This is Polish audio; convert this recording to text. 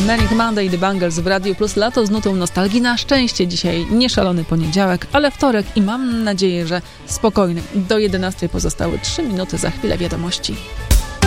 Manic Monday, The Bangles w Radiu Plus. Lato z nutą nostalgii. Na szczęście dzisiaj nie szalony poniedziałek, ale wtorek i mam nadzieję, że spokojny. Do 11 pozostały 3 minuty, za chwilę wiadomości.